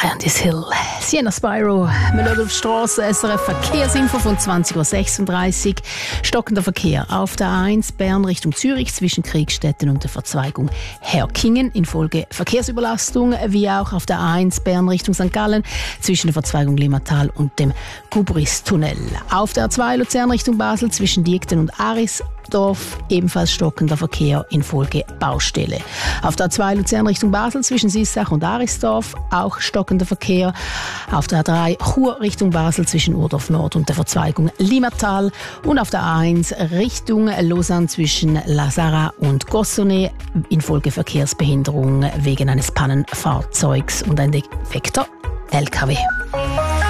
Candice Hill, Sienna Spyro. Wir schauen auf die Strasse, SRF Verkehrsinfo von 20.36 Uhr. Stockender Verkehr auf der A1 Bern Richtung Zürich zwischen Kriegstetten und der Verzweigung Herkingen infolge Verkehrsüberlastung, wie auch auf der A1 Bern Richtung St. Gallen zwischen der Verzweigung Limmatal und dem Gubris-Tunnel. Auf der A2 Luzern Richtung Basel zwischen Diekten und Arisdorf ebenfalls stockender Verkehr infolge Baustelle. Auf der A2 Luzern Richtung Basel zwischen Sissach und Arisdorf auch stockender Verkehr. Auf der A3 Chur Richtung Basel zwischen Urdorf Nord und der Verzweigung Limmatal und auf der A1 Richtung Lausanne zwischen La Sarra und Gossonay infolge Verkehrsbehinderung wegen eines Pannenfahrzeugs und ein defekter LKW.